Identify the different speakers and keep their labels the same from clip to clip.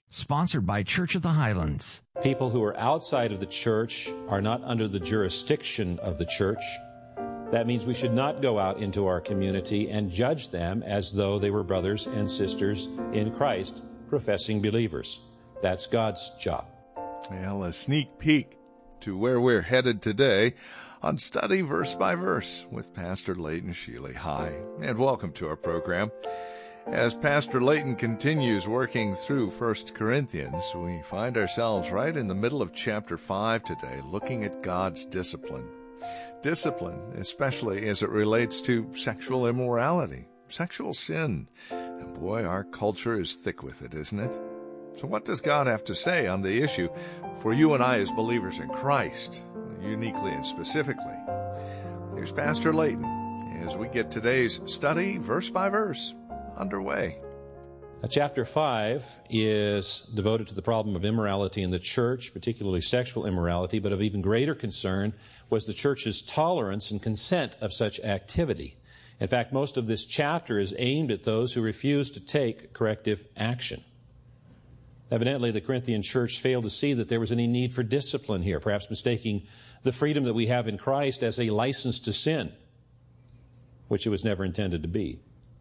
Speaker 1: Sponsored by Church of the Highlands.
Speaker 2: People who are outside of the church are not under the jurisdiction of the church. That means we should not go out into our community and judge them as though they were brothers and sisters in Christ, professing believers. That's God's job.
Speaker 3: Well, a sneak peek to where we're headed today on Study Verse by Verse with Pastor Leighton Sheely. Hi, and welcome to our program. As Pastor Leighton continues working through 1 Corinthians, we find ourselves right in the middle of chapter 5 today, looking at God's discipline. Discipline, especially as it relates to sexual immorality, sexual sin. And boy, our culture is thick with it, isn't it? So what does God have to say on the issue for you and I as believers in Christ, uniquely and specifically? Here's Pastor Leighton as we get today's study, verse by verse, underway.
Speaker 2: Chapter 5 is devoted to the problem of immorality in the church, particularly sexual immorality, but of even greater concern was the church's tolerance and consent of such activity. In fact, most of this chapter is aimed at those who refuse to take corrective action. Evidently, the Corinthian church failed to see that there was any need for discipline here, perhaps mistaking the freedom that we have in Christ as a license to sin, which it was never intended to be.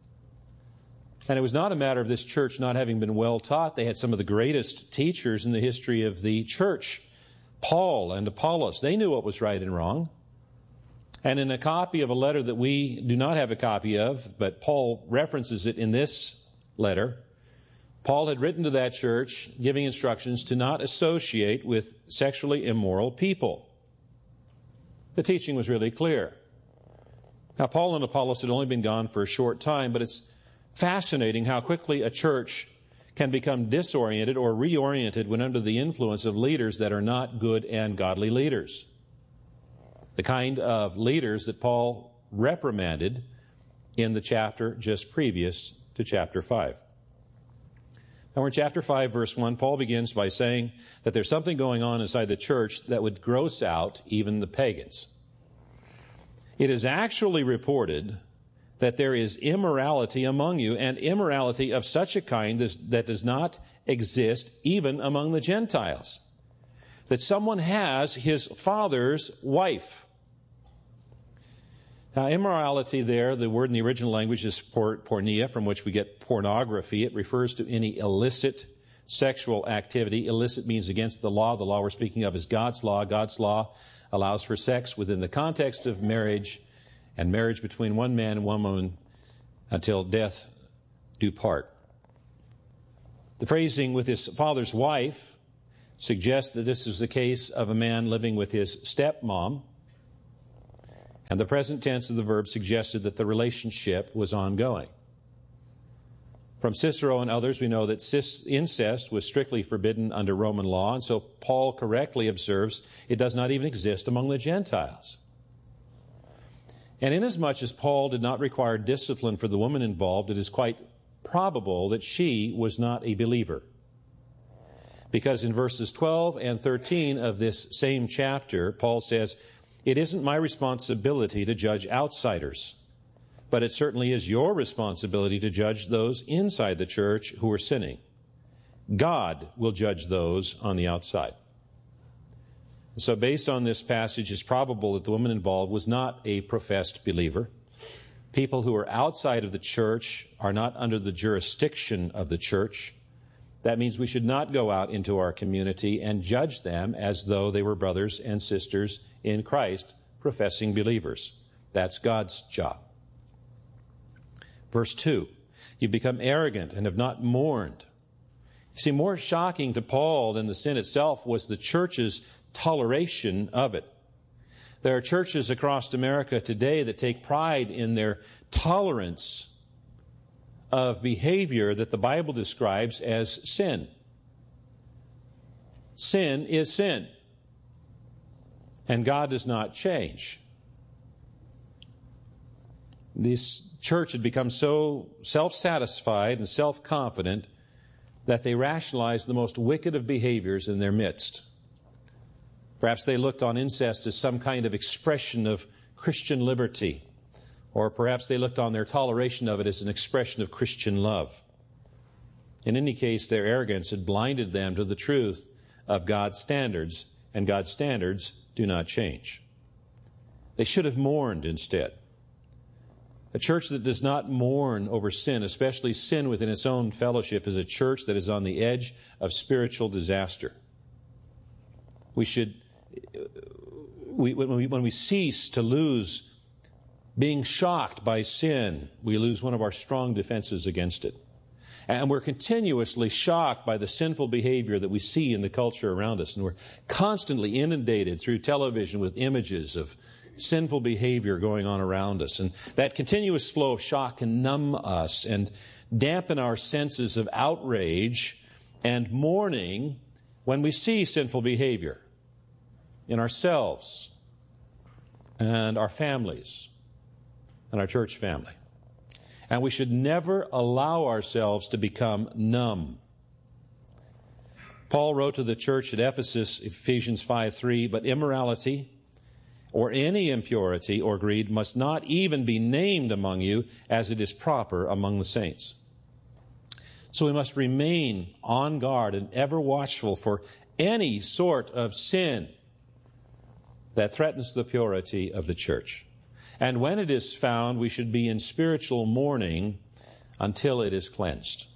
Speaker 2: And it was not a matter of this church not having been well taught. They had some of the greatest teachers in the history of the church, Paul and Apollos. They knew what was right and wrong. And in a copy of a letter that we do not have a copy of, but Paul references it in this letter, Paul had written to that church giving instructions to not associate with sexually immoral people. The teaching was really clear. Now, Paul and Apollos had only been gone for a short time, but it's fascinating how quickly a church can become disoriented or reoriented when under the influence of leaders that are not good and godly leaders. The kind of leaders that Paul reprimanded in the chapter just previous to chapter 5. Now, in chapter 5, verse 1, Paul begins by saying that there's something going on inside the church that would gross out even the pagans. It is actually reported that there is immorality among you, and immorality of such a kind that does not exist even among the Gentiles. That someone has his father's wife. Now, immorality there, the word in the original language is porneia, from which we get pornography. It refers to any illicit sexual activity. Illicit means against the law. The law we're speaking of is God's law. God's law allows for sex within the context of marriage, and marriage between one man and one woman until death do part. The phrasing with his father's wife suggests that this is the case of a man living with his stepmom, and the present tense of the verb suggested that the relationship was ongoing. From Cicero and others, we know that incest was strictly forbidden under Roman law, and so Paul correctly observes it does not even exist among the Gentiles. And inasmuch as Paul did not require discipline for the woman involved, it is quite probable that she was not a believer. Because in verses 12 and 13 of this same chapter, Paul says, "It isn't my responsibility to judge outsiders, but it certainly is your responsibility to judge those inside the church who are sinning. God will judge those on the outside." So based on this passage, it's probable that the woman involved was not a professed believer. People who are outside of the church are not under the jurisdiction of the church. That means we should not go out into our community and judge them as though they were brothers and sisters in Christ, professing believers. That's God's job. Verse 2, "You become arrogant and have not mourned." You see, more shocking to Paul than the sin itself was the church's toleration of it. There are churches across America today that take pride in their tolerance of behavior that the Bible describes as sin. Sin is sin, and God does not change. This church had become so self-satisfied and self-confident that they rationalized the most wicked of behaviors in their midst. Perhaps they looked on incest as some kind of expression of Christian liberty, or perhaps they looked on their toleration of it as an expression of Christian love. In any case, their arrogance had blinded them to the truth of God's standards, and God's standards do not change. They should have mourned instead. A church that does not mourn over sin, especially sin within its own fellowship, is a church that is on the edge of spiritual disaster. When we cease to lose being shocked by sin, we lose one of our strong defenses against it. And we're continuously shocked by the sinful behavior that we see in the culture around us. And we're constantly inundated through television with images of sinful behavior going on around us. And that continuous flow of shock can numb us and dampen our senses of outrage and mourning when we see sinful behavior in ourselves and our families and our church family. And we should never allow ourselves to become numb. Paul wrote to the church at Ephesus, Ephesians 5:3, "But immorality or any impurity or greed must not even be named among you, as it is proper among the saints." So we must remain on guard and ever watchful for any sort of sin that threatens the purity of the church. And when it is found, we should be in spiritual mourning until it is cleansed.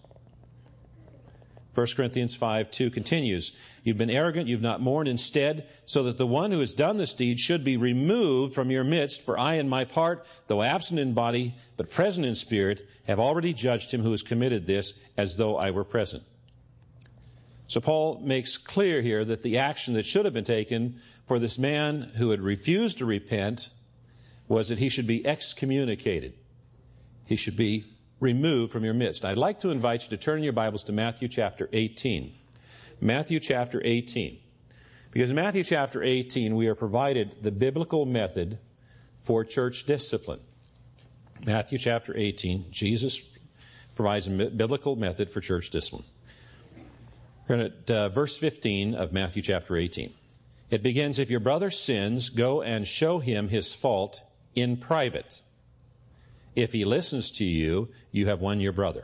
Speaker 2: 1 Corinthians 5:2 continues, "You've been arrogant, you've not mourned instead, so that the one who has done this deed should be removed from your midst. For I, in my part, though absent in body, but present in spirit, have already judged him who has committed this, as though I were present." So Paul makes clear here that the action that should have been taken for this man who had refused to repent was that he should be excommunicated. He should be removed from your midst. I'd like to invite you to turn your Bibles to Matthew chapter 18. Matthew chapter 18. Because in Matthew chapter 18, we are provided the biblical method for church discipline. Matthew chapter 18, Jesus provides a biblical method for church discipline. We're at verse 15 of Matthew chapter 18. It begins, "If your brother sins, go and show him his fault in private. If he listens to you, you have won your brother."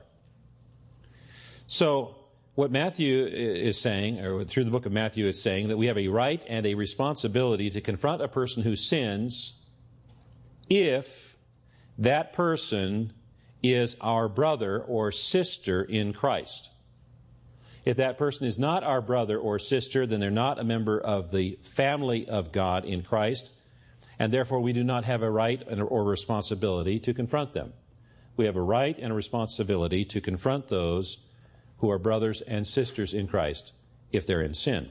Speaker 2: So what Matthew is saying, or through the book of Matthew, it's saying that we have a right and a responsibility to confront a person who sins if that person is our brother or sister in Christ. If that person is not our brother or sister, then they're not a member of the family of God in Christ, and therefore we do not have a right or responsibility to confront them. We have a right and a responsibility to confront those who are brothers and sisters in Christ if they're in sin.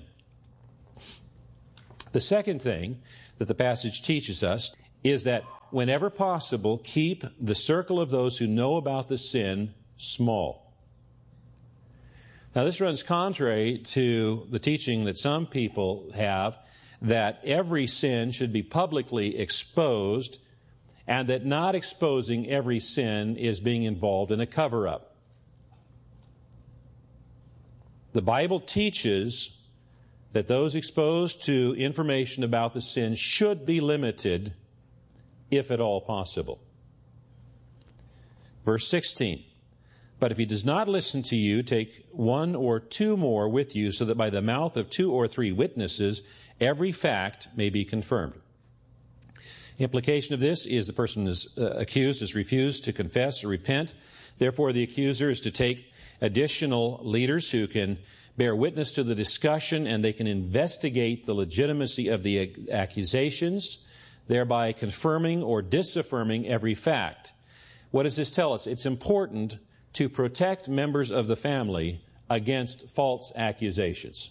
Speaker 2: The second thing that the passage teaches us is that whenever possible, keep the circle of those who know about the sin small. Now, this runs contrary to the teaching that some people have, that every sin should be publicly exposed, and that not exposing every sin is being involved in a cover-up. The Bible teaches that those exposed to information about the sin should be limited, if at all possible. Verse 16. "But if he does not listen to you, take one or two more with you, so that by the mouth of 2 or 3 witnesses every fact may be confirmed." The implication of this is the person is accused has refused to confess or repent. Therefore, the accuser is to take additional leaders who can bear witness to the discussion, and they can investigate the legitimacy of the accusations, thereby confirming or disaffirming every fact. What does this tell us? It's important to protect members of the family against false accusations.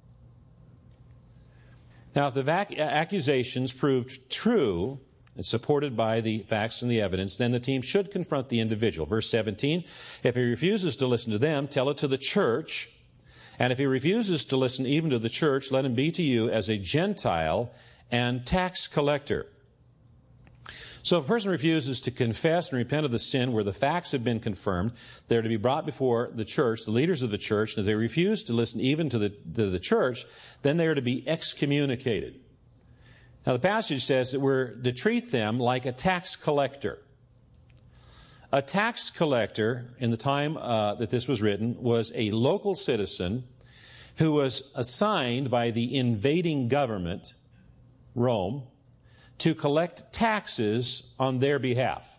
Speaker 2: Now, if the accusations proved true and supported by the facts and the evidence, then the team should confront the individual. Verse 17, "If he refuses to listen to them, tell it to the church. And if he refuses to listen even to the church, let him be to you as a Gentile and tax collector." So if a person refuses to confess and repent of the sin where the facts have been confirmed, they're to be brought before the church, the leaders of the church, and if they refuse to listen even to the church, then they are to be excommunicated. Now the passage says that we're to treat them like a tax collector. A tax collector in the time that this was written was a local citizen who was assigned by the invading government, Rome, to collect taxes on their behalf.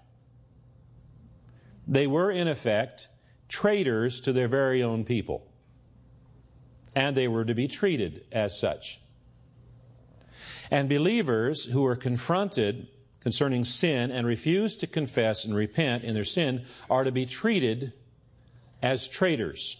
Speaker 2: They were, in effect, traitors to their very own people, and they were to be treated as such. And believers who were confronted concerning sin and refused to confess and repent in their sin are to be treated as traitors.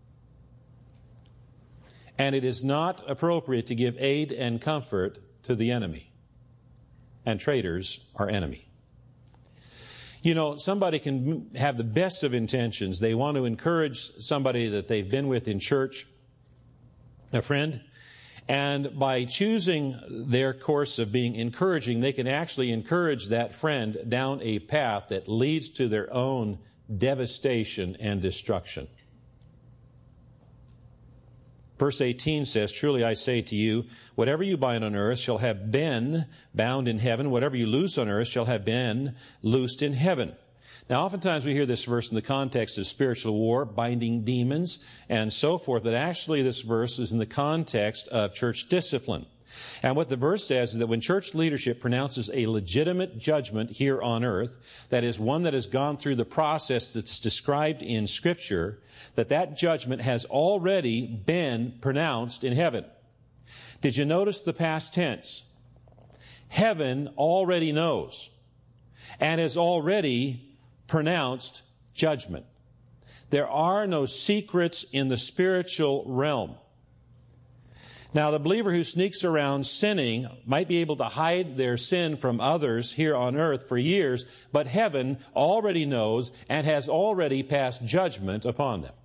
Speaker 2: And it is not appropriate to give aid and comfort to the enemy. And traitors are enemy. You know, somebody can have the best of intentions. They want to encourage somebody that they've been with in church, a friend, and by choosing their course of being encouraging, they can actually encourage that friend down a path that leads to their own devastation and destruction. Verse 18 says, "Truly I say to you, whatever you bind on earth shall have been bound in heaven. Whatever you loose on earth shall have been loosed in heaven." Now, oftentimes we hear this verse in the context of spiritual war, binding demons, and so forth, but actually this verse is in the context of church discipline. And what the verse says is that when church leadership pronounces a legitimate judgment here on earth, that is one that has gone through the process that's described in Scripture, that judgment has already been pronounced in heaven. Did you notice the past tense? Heaven already knows and has already pronounced judgment. There are no secrets in the spiritual realm. Now, the believer who sneaks around sinning might be able to hide their sin from others here on earth for years, but heaven already knows and has already passed judgment upon them.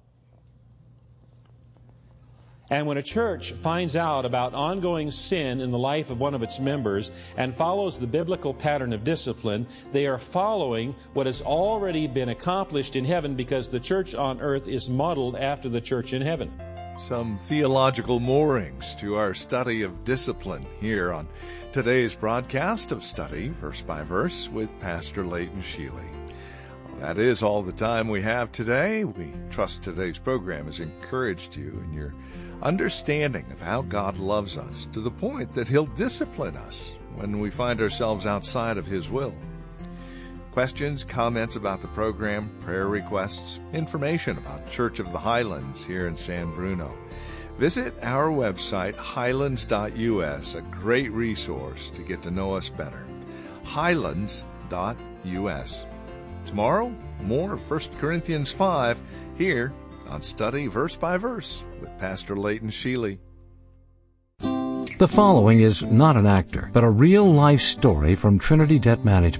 Speaker 2: And when a church finds out about ongoing sin in the life of one of its members and follows the biblical pattern of discipline, they are following what has already been accomplished in heaven, because the church on earth is modeled after the church in heaven.
Speaker 3: Some theological moorings to our study of discipline here on today's broadcast of Study Verse by Verse with Pastor Leighton Sheely. Well, that is all the time we have today. We trust today's program has encouraged you in your understanding of how God loves us to the point that He'll discipline us when we find ourselves outside of His will. Questions, comments about the program, prayer requests, information about Church of the Highlands here in San Bruno. Visit our website, highlands.us, a great resource to get to know us better. highlands.us. Tomorrow, more of 1 Corinthians 5 here on Study Verse by Verse with Pastor Leighton Sheely.
Speaker 4: The following is not an actor, but a real-life story from Trinity Debt Management.